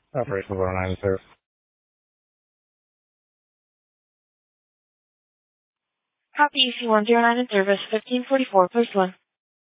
Operation 109 service. Copy EC-109 in service, 1544, post 1.